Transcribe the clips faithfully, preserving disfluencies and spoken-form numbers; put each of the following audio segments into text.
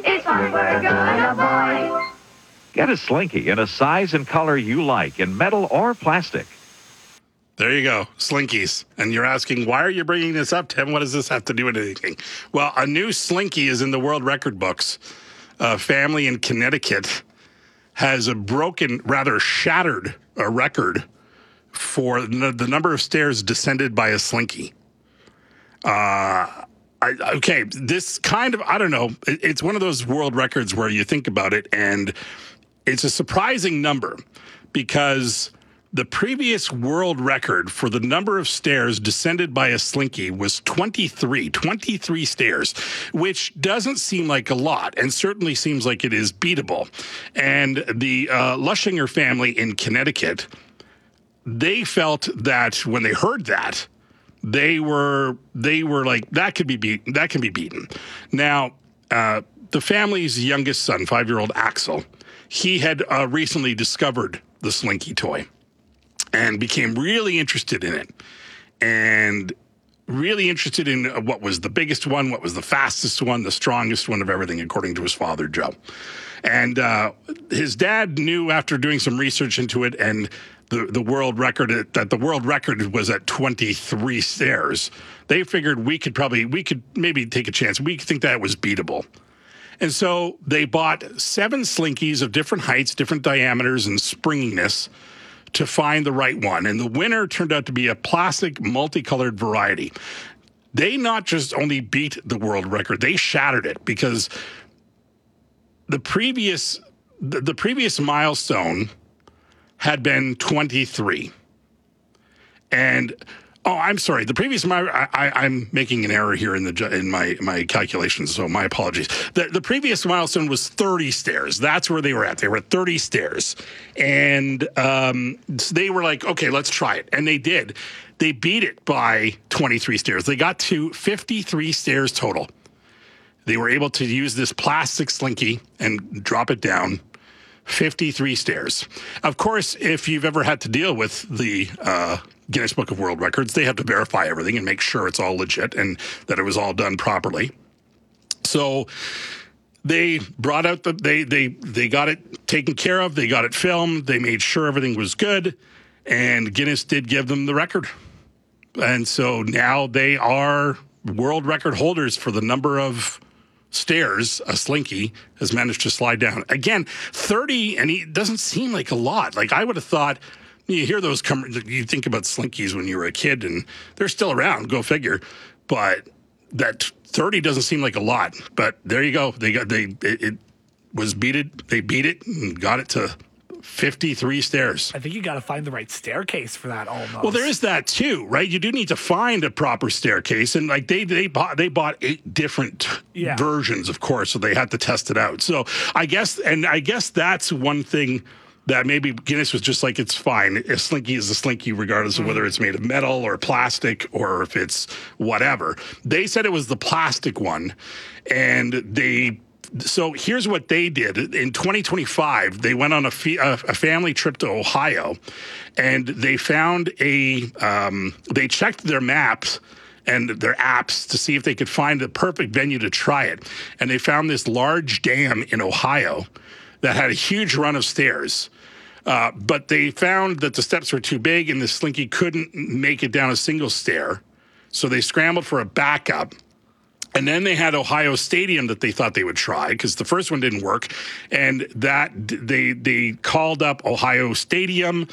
It's fun, we're gonna boy. Get a Slinky in a size and color you like in metal or plastic. There you go, Slinkies. And you're asking, why are you bringing this up, Tim? What does this have to do with anything? Well, a new Slinky is in the world record books. A family in Connecticut has a broken, rather shattered a record for the number of stairs descended by a Slinky. Uh, I, okay, this kind of, I don't know, it, it's one of those world records where you think about it, and it's a surprising number because the previous world record for the number of stairs descended by a Slinky was twenty-three, twenty-three stairs, which doesn't seem like a lot and certainly seems like it is beatable. And the uh, Lushinger family in Connecticut, they felt that when they heard that, they were they were like, that could be beat, that can be beaten. Now, uh, the family's youngest son, five-year-old Axel, he had uh, recently discovered the Slinky toy and became really interested in it and really interested in what was the biggest one, what was the fastest one, the strongest one of everything, according to his father, Joe. And uh, his dad knew after doing some research into it and the, the world record, that the world record was at twenty-three stairs. They figured we could probably, we could maybe take a chance. We think that was beatable. And so they bought seven Slinkies of different heights, different diameters, and springiness to find the right one. And the winner turned out to be a plastic multicolored variety. They not just only beat the world record, they shattered it because the previous the, the previous milestone had been twenty-three. And oh, I'm sorry. The previous, my, I, I'm making an error here in the in my my calculations, so my apologies. The the previous milestone was thirty stairs. That's where they were at. They were at thirty stairs, and um, they were like, okay, let's try it, and they did. They beat it by twenty-three stairs. They got to fifty-three stairs total. They were able to use this plastic Slinky and drop it down. fifty-three stairs. Of course, if you've ever had to deal with the uh, Guinness Book of World Records, they have to verify everything and make sure it's all legit and that it was all done properly. So they brought out the, they, they, they got it taken care of. They got it filmed. They made sure everything was good. And Guinness did give them the record. And so now they are world record holders for the number of stairs a Slinky has managed to slide down. Again, thirty, and it doesn't seem like a lot. Like I would have thought, you hear those, come, you think about Slinkies when you were a kid, and they're still around, go figure. But that thirty doesn't seem like a lot. But there you go. They got, they, it, it was beated, they beat it and got it to fifty-three stairs. I think you got to find the right staircase for that almost. Well, there is that too, right? You do need to find a proper staircase, and like they they bought they bought eight different yeah. versions, of course, so they had to test it out. So I guess, and I guess that's one thing that maybe Guinness was just like, it's fine. A Slinky is a Slinky, regardless of whether it's made of metal or plastic or if it's whatever. They said it was the plastic one, and they. So here's what they did. In twenty twenty-five, they went on a, fe- a, a family trip to Ohio, and they found a, um, they checked their maps and their apps to see if they could find the perfect venue to try it. And they found this large dam in Ohio that had a huge run of stairs. Uh, but they found that the steps were too big and the Slinky couldn't make it down a single stair. So they scrambled for a backup. And then they had Ohio Stadium that they thought they would try because the first one didn't work. And that they they called up Ohio Stadium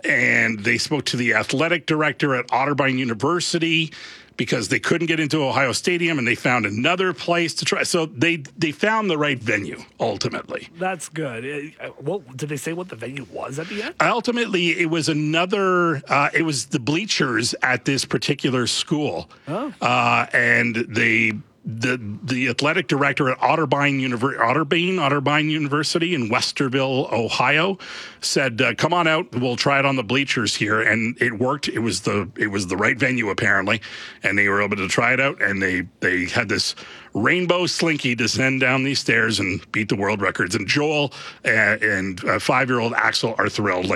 and they spoke to the athletic director at Otterbein University because they couldn't get into Ohio Stadium, and they found another place to try. So they they found the right venue, ultimately. That's good. Uh, Well, did they say what the venue was at the end? Ultimately, it was another, uh, it was the bleachers at this particular school. Oh. Uh, and they... The the athletic director at Otterbein, Univer- Otterbein, Otterbein University in Westerville, Ohio, said, uh, "Come on out. We'll try it on the bleachers here." And it worked. It was the it was the right venue apparently, and they were able to try it out. And they they had this rainbow Slinky descend down these stairs and beat the world records. And Joel uh, and uh, five year old Axel are thrilled.